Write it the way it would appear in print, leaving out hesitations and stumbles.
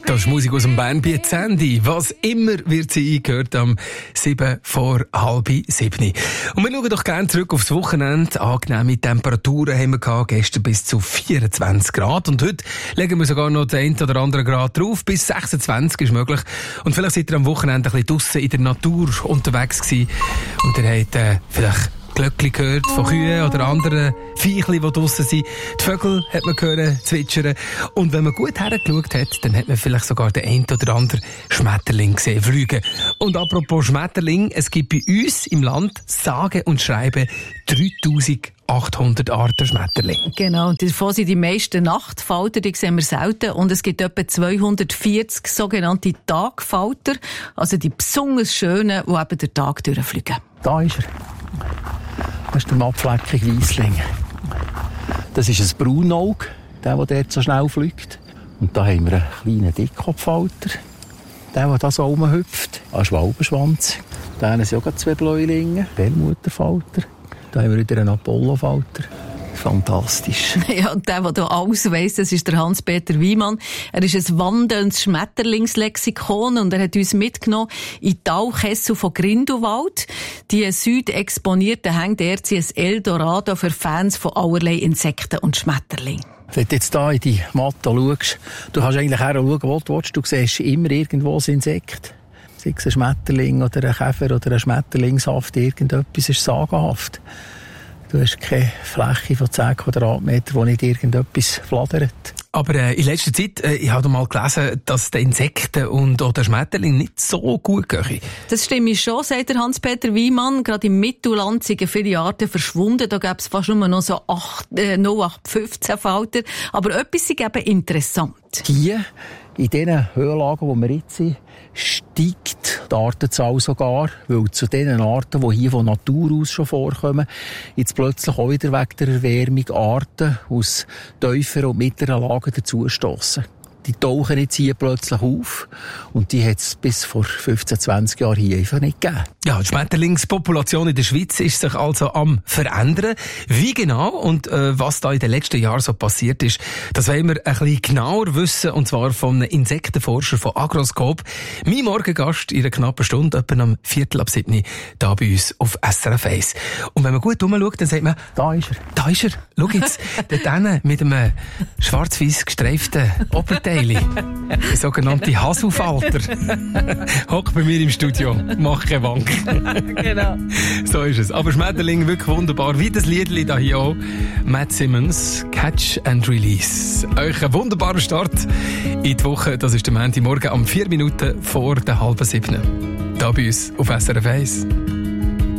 Das ist Musik aus dem Bernbiet Sandy. Was immer wird sie gehört am 7 vor halb 7. Und wir schauen doch gerne zurück aufs Wochenende. Angenehme Temperaturen haben wir gehabt, gestern bis zu 24 Grad. Und heute legen wir sogar noch den einen oder anderen Grad drauf. Bis 26 ist möglich. Und vielleicht seid ihr am Wochenende ein bisschen draussen in der Natur unterwegs gewesen. Und ihr habt vielleicht Glöckchen gehört von Kühen oder anderen Viechli, die draussen sind. Die Vögel hat man gehört zwitschern. Und wenn man gut hergeschaut hat, dann hat man vielleicht sogar den einen oder anderen Schmetterling gesehen fliegen. Und apropos Schmetterling, es gibt bei uns im Land sage und schreibe 3800 Arten Schmetterling. Genau, und davon sind die meisten Nachtfalter, die sehen wir selten. Und es gibt etwa 240 sogenannte Tagfalter, also die besonders schönen, die eben den Tag durchfliegen. Da ist er. Das ist der mattfleckige Weissling. Das ist ein Braunauge, der dort so schnell fliegt. Und da haben wir einen kleinen Dickkopffalter, der da so rumhüpft. Ein Schwalbenschwanz. Da sind auch 2 Bläulinge, Perlmutterfalter. Da haben wir wieder einen Apollofalter. Fantastisch. Ja, und der hier alles weiss, das ist der Hans-Peter Wiemann. Er ist ein wandelndes Schmetterlingslexikon und er hat uns mitgenommen in die Tauchkessel von Grindelwald. Die südexponierten hängt er ein Eldorado für Fans von allerlei Insekten und Schmetterlingen. Wenn du jetzt hier in die Matte schaust, du kannst eigentlich her schauen, wo du willst. Du siehst immer irgendwo ein Insekt. Sei es ein Schmetterling oder ein Käfer oder ein Schmetterlingshaft, irgendetwas ist sagenhaft. Du hast keine Fläche von 10 Quadratmetern, wo nicht irgendetwas flattert. Aber in letzter Zeit, ich habe mal gelesen, dass die Insekten und auch der Schmetterling nicht so gut gehen. Das stimmt schon, sagt der Hans-Peter Wiemann. Gerade im Mittelland sind viele Arten verschwunden. Da gäbe es fast nur noch so 0815 Falter. Aber etwas ist eben interessant. Hier, in diesen Höhenlagen, wo wir jetzt sind, steigt die Artenzahl sogar, weil zu den Arten, die hier von Natur aus schon vorkommen, jetzt plötzlich auch wieder wegen der Erwärmung Arten aus tieferen und mittleren Lagen dazustossen. Die tauchen jetzt hier plötzlich auf und die hat es bis vor 15, 20 Jahren hier einfach nicht gegeben. Ja, die Schmetterlingspopulation in der Schweiz ist sich also am verändern. Wie genau und was da in den letzten Jahren so passiert ist, das wollen wir ein bisschen genauer wissen, und zwar von einem Insektenforscher von Agroscope. Mein Morgengast in einer knappen Stunde, etwa am 6:45, da bei uns auf SRF 1. Und wenn man gut rumschaut, dann sagt man, da ist er. Da ist er. Schau jetzt, dort hinten mit einem schwarz-weiß gestreiften Oberteil. Der sogenannte Haselfalter. Hockt bei mir im Studio. Mach keine Wank. Genau. So ist es. Aber Schmetterling wirklich wunderbar. Wie das Liedli da hier auch. Matt Simmons, Catch and Release. Euch einen wunderbaren Start in die Woche. Das ist der Montagmorgen am 4 Minuten vor der 6:30. Da bei uns auf SRF 1.